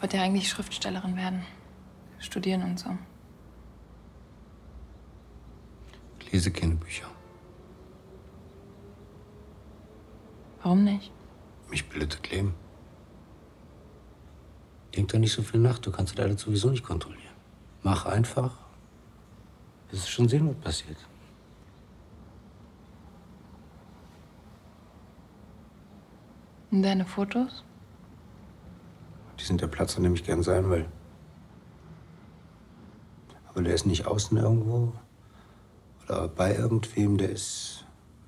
wollte ja eigentlich Schriftstellerin werden. Studieren und so. Ich lese keine Bücher. Warum nicht? Mich bildet das Leben. Denk doch nicht so viel nach, du kannst das alles sowieso nicht kontrollieren. Mach einfach. Du wirst schon sehen, was passiert. Und deine Fotos? Die sind der Platz, an dem ich gern sein will. Aber der ist nicht außen irgendwo oder bei irgendwem, der ist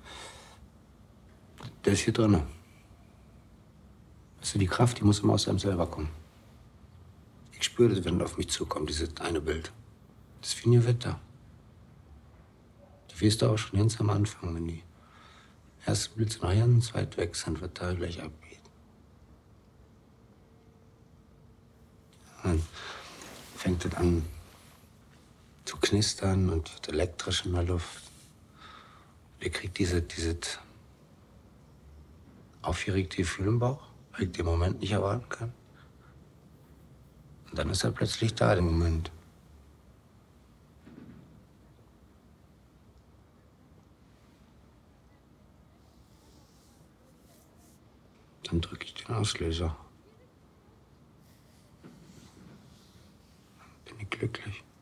hier drin. Weißt du, die Kraft, die muss immer aus einem selber kommen. Ich spüre das, wenn das auf mich zukommt, dieses eine Bild. Das ist wie ein Gewitter. Du weißt doch auch schon ganz am Anfang, wenn die ersten Blitze noch ganz weit weg sind, was da gleich abgeht. Dann fängt es an zu knistern und wird elektrisch in der Luft. Ihr kriegt dieses aufgeregte Gefühl im Bauch, weil ich den Moment nicht erwarten kann. Und dann ist er plötzlich da, der Moment. Dann drücke ich den Auslöser. Bin ich glücklich.